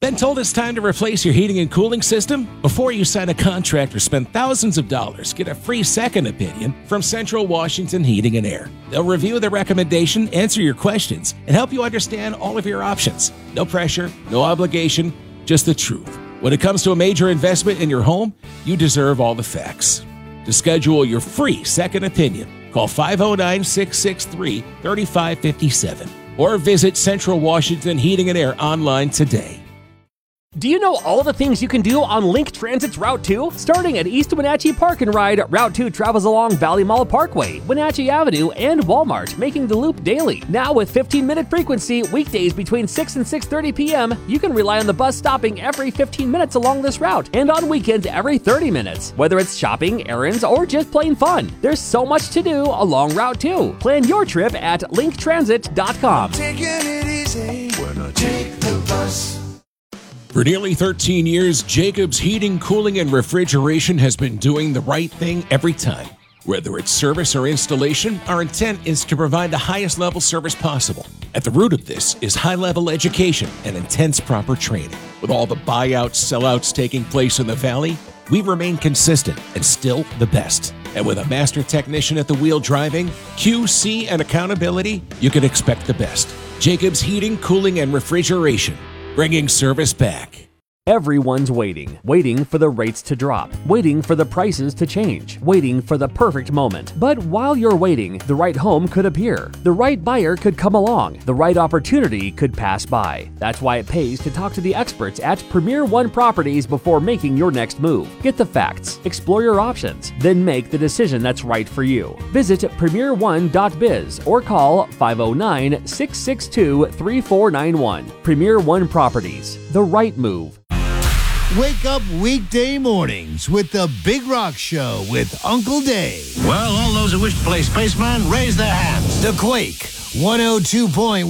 Been told it's time to replace your heating and cooling system? Before you sign a contract or spend thousands of dollars, get a free second opinion from Central Washington Heating and Air. They'll review the recommendation, answer your questions, and help you understand all of your options. No pressure, no obligation, just the truth. When it comes to a major investment in your home, you deserve all the facts. To schedule your free second opinion, call 509-663-3557 or visit Central Washington Heating and Air online today. Do you know all the things you can do on Link Transit's Route 2? Starting at East Wenatchee Park and Ride, Route 2 travels along Valley Mall Parkway, Wenatchee Avenue, and Walmart, making the loop daily. Now with 15-minute frequency, weekdays between 6 and 6:30 p.m., you can rely on the bus stopping every 15 minutes along this route, and on weekends every 30 minutes. Whether it's shopping, errands, or just plain fun, there's so much to do along Route 2. Plan your trip at linktransit.com. Taking it easy when I take the bus. For nearly 13 years, Jacobs Heating, Cooling, and Refrigeration has been doing the right thing every time. Whether it's service or installation, our intent is to provide the highest level service possible. At the root of this is high-level education and intense proper training. With all the buyouts, sellouts taking place in the Valley, we remain consistent and still the best. And with a master technician at the wheel driving, QC, and accountability, you can expect the best. Jacobs Heating, Cooling, and Refrigeration, bringing service back. Everyone's waiting for the rates to drop, waiting for the prices to change, waiting for the perfect moment. But while you're waiting, the right home could appear, the right buyer could come along, the right opportunity could pass by. That's why it pays to talk to the experts at Premier One Properties before making your next move. Get the facts, explore your options, then make the decision that's right for you. Visit premierone.biz or call 509-662-3491. Premier One Properties, the right move. Wake up weekday mornings with the Big Rock Show with Uncle Dave. Well, all those who wish to play Spaceman, raise their hands. The Quake 102.1.